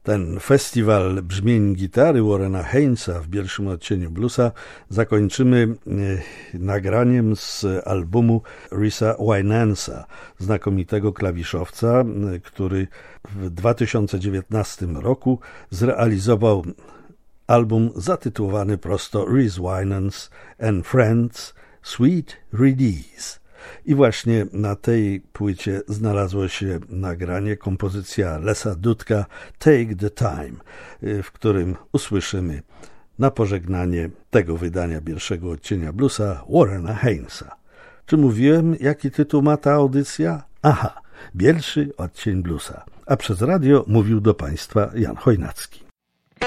Ten festiwal brzmień gitary Warrena Haynes'a w pierwszym odcieniu bluesa zakończymy nagraniem z albumu Risa Winansa, znakomitego klawiszowca, który w 2019 roku zrealizował album zatytułowany prosto Rhys Winans and Friends Sweet Release. I właśnie na tej płycie znalazło się nagranie, kompozycja Lesa Dudka Take the Time, w którym usłyszymy na pożegnanie tego wydania pierwszego odcienia bluesa Warrena Haynes'a. Czy mówiłem, jaki tytuł ma ta audycja? Aha, pierwszy odcień bluesa. A przez radio mówił do Państwa Jan Chojnacki.